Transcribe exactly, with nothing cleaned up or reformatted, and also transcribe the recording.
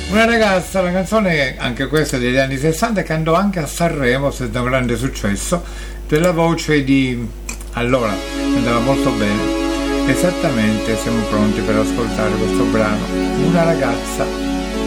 Una ragazza, la canzone anche questa degli anni sessanta, che andò anche a Sanremo, senza un grande successo, della voce di allora, andava molto bene. Esattamente, siamo pronti per ascoltare questo brano, Una ragazza